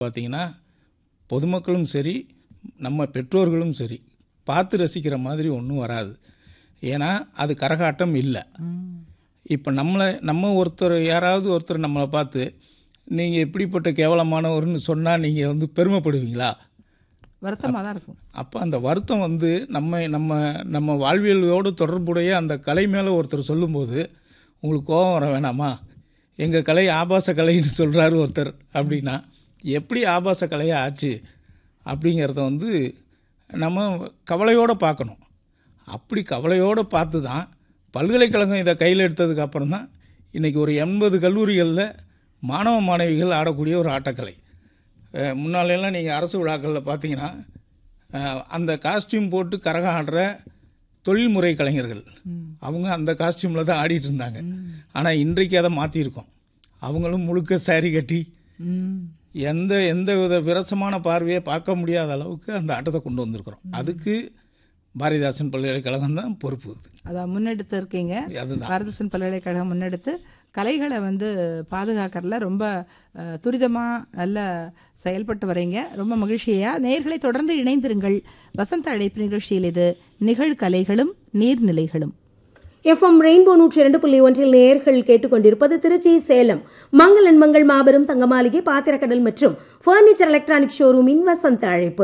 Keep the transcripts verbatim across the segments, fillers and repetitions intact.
பார்த்தீங்கன்னா பொதுமக்களும் சரி நம்ம பெற்றோர்களும் சரி பார்த்து ரசிக்கிற மாதிரி ஒன்றும் வராது. ஏன்னா அது கரகாட்டம் இல்லை. இப்போ நம்மளை நம்ம ஒருத்தர் யாராவது ஒருத்தர் நம்மளை பார்த்து நீங்கள் எப்படிப்பட்ட கேவலமானவர்னு சொன்னால் நீங்கள் வந்து பெருமைப்படுவீங்களா? வருத்தமாக தான் இருக்கும். அப்போ அந்த வருத்தம் வந்து நம்ம நம்ம நம்ம வாழ்வியலோடு தொடர்புடைய அந்த கலை மேலே ஒருத்தர் சொல்லும்போது உங்களுக்கு கோபம் வர வேணாமா? எங்கள் கலை ஆபாச கலைன்னு சொல்கிறாரு ஒருத்தர் அப்படின்னா எப்படி ஆபாச கலையாக ஆச்சு அப்படிங்கிறத வந்து நம்ம கவலையோடு பார்க்கணும். அப்படி கவலையோடு பார்த்து தான் பல்கலைக்கழகம் இதை கையில் எடுத்ததுக்கு அப்புறம் தான் இன்றைக்கி ஒரு எண்பது கல்லூரிகளில் மாணவ மாணவிகள் ஆடக்கூடிய ஒரு ஆட்டக்கலை. முன்னாலெல்லாம் நீங்கள் அரசு விழாக்களில் பார்த்தீங்கன்னா அந்த காஸ்டியூம் போட்டு கரகம் ஆடுற தொழில்முறை கலைஞர்கள் அவங்க அந்த காஸ்டியூமில் தான் ஆடிட்டு இருந்தாங்க. ஆனால் இன்றைக்கு அதை மாற்றிருக்கோம். அவங்களும் முழுக்க சாரி கட்டி எந்த எந்த வித விரசமான பார்வையை பார்க்க முடியாத அளவுக்கு அந்த ஆட்டத்தை கொண்டு வந்திருக்கிறோம். அதுக்கு பாரதிதாசன் பல்கலைக்கழகம் தான் பொறுப்பு. அதான் முன்னெடுத்து இருக்கீங்க. அதுதான் பாரதிதாசன் பல்கலைக்கழகம் முன்னெடுத்து கலைகளை வந்து பாதுகாக்கிறதுல ரொம்ப துரிதமாக நல்ல செயல்பட்டு வரீங்க. ரொம்ப மகிழ்ச்சியாக நேயர்களை தொடர்ந்து இணைந்திருங்கள். வசந்த அழைப்பு நிகழ்ச்சியில் இது நிகழ்கலைகளும் நீர்நிலைகளும். எஃப்எம் ரெயின்போ நூற்றி இரண்டு புள்ளி ஒன்றில் நேயர்கள் கேட்டுக்கொண்டிருப்பது திருச்சி சேலம் மங்களன் மங்கள் மாபெரும் தங்கமாளிகை பாத்திரக்கடல் மற்றும் பர்னிச்சர் எலக்ட்ரானிக் ஷோரூமின் வசந்த அழைப்பு.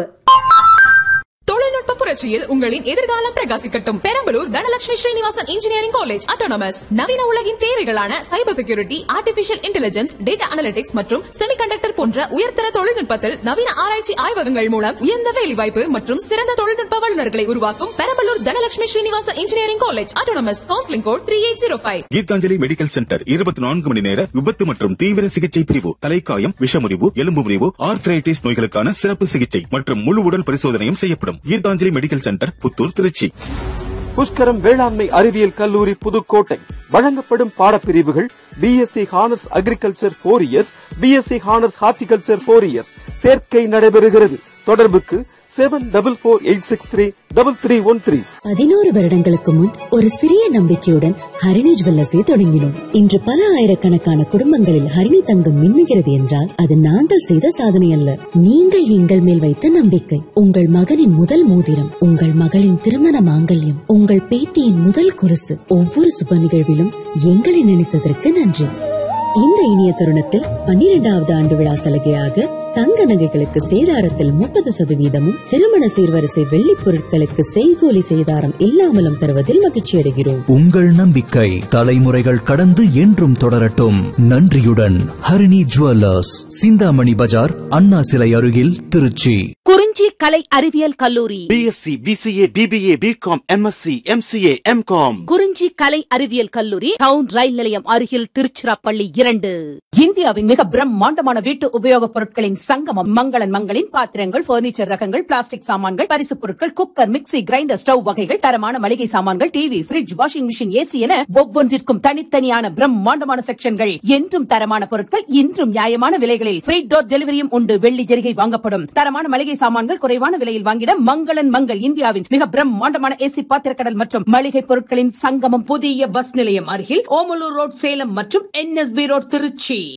தொழில்நுட்ப புரட்சியில் உங்களின் எதிர்காலம் பிரகாசிக்கட்டும். Perambalur Dhanalakshmi Srinivasan engineering college autonomous நவீன உலகின் தேவைகளான cyber security, artificial intelligence, data analytics மற்றும் செமிகண்டக்டர் போன்ற உயர்தர தொழில்நுட்பத்தில் நவீன ஆராய்ச்சி ஆய்வகங்கள் மூலம் உயர்ந்த வேலைவாய்ப்பு மற்றும் சிறந்த தொழில்நுட்ப வல்லுநர்களை உருவாக்கும் Perambalur Dhanalakshmi Srinivasan engineering college autonomous. Counselling code three eight zero five. Gitanjali medical centre இருபத்தி நான்கு மணி நேர விபத்து மற்றும் தீவிர சிகிச்சை பிரிவு, தலைக்காயம், விஷமுறிவு, எலும்பு முறிவு, ஆர்த்ரைட்டிஸ் நோய்களுக்கான சிறப்பு சிகிச்சை மற்றும் முழு உடல் பரிசோதனையும் செய்யப்படும். Gitanjali medical centre, Puthur, Trichy. புஷ்கரம் வேளாண்மை அறிவியல் கல்லூரி, புதுக்கோட்டை. வழங்கப்படும் பாடப்பிரிவுகள் BSc honours agriculture four years, BSc honours horticulture four years. சேர்க்கை நடைபெறுகிறது. தொடர்புக்கு seven double four eight six three double three one three. பதினோரு வருடங்களுக்கு முன் ஒரு சிறிய நம்பிக்கையுடன் ஹரிணி ஜுவல்லர்ஸை தொடங்கினோம். இன்று பல ஆயிரக்கணக்கான குடும்பங்களில் ஹரிணி தங்கம் மின்னுகிறது என்றால் அது நாங்கள் செய்த சாதனை அல்ல, நீங்கள் எங்கள் மேல் வைத்த நம்பிக்கை. உங்கள் மகனின் முதல் மோதிரம், உங்கள் மகளின் திருமண மாங்கல்யம், உங்கள் பேத்தியின் முதல் குருசு, ஒவ்வொரு சுப நிகழ்விலும் எங்களை நினைத்ததற்கு நன்றி. இந்த இனிய தருணத்தில் பன்னிரெண்டாவது ஆண்டு விழா சலுகையாக தங்க நகைகளுக்கு சேதாரத்தில் முப்பது சதவீதமும், திருமண சீர்வரிசை வெள்ளிப் பொருட்களுக்கு செய்கூலி சேதாரம் இல்லாமலும் தருவதில் மகிழ்ச்சி அடைகிறோம். உங்கள் நம்பிக்கை தலைமுறைகள் கடந்து என்றும் தொடரட்டும். நன்றியுடன் ஹரிணி ஜுவல்லர்ஸ், சிந்தாமணி பஜார், அண்ணா சிலை அருகில், திருச்சி. குறிஞ்சி கலை அறிவியல் கல்லூரி BSc, PCA, BBA, BCom, MSc, MCA, M Com. குறிஞ்சி கலை அறிவியல் கல்லூரி டவுன் ரயில் நிலையம் அருகில், திருச்சிராப்பள்ளி இரண்டு. இந்தியாவின் மிக பிரம்மாண்டமான வீட்டு உபயோகப் பொருட்களின் சங்கமம் மங்களன் மங்களின் பாத்திரங்கள், பர்னிச்சர் ரகங்கள், பிளாஸ்டிக் சாமான்கள், பரிசுப் பொருட்கள், குக்கர், மிக்ஸி, கிரைண்டர், ஸ்டவ் வகைகள், தரமான மளிகை சாமான்கள், TV, bridge, washing machine, AC என ஒவ்வொன்றிற்கும் தனித்தனியான பிரம்மாண்டமான செக்ஷன்கள். என்றும் தரமான பொருட்கள், இன்றும் நியாயமான விலைகளில் ஃப்ரீ டோர் டெலிவரியும் உண்டு. வெள்ளி ஜரிகை வாங்கப்படும். தரமான மளிகை சாமான்கள் குறைவான விலையில் வாங்கிட மங்களன் மங்கள். இந்தியாவின் மிக பிரம்மாண்டமான ஏசி பாத்திரக்கடல் மற்றும் மளிகை பொருட்களின் சங்கமம். புதிய பஸ் நிலையம் அருகில், ஓமலூர் ரோட், சேலம் மற்றும் என்எஸ்பி ரோட், திருச்சி.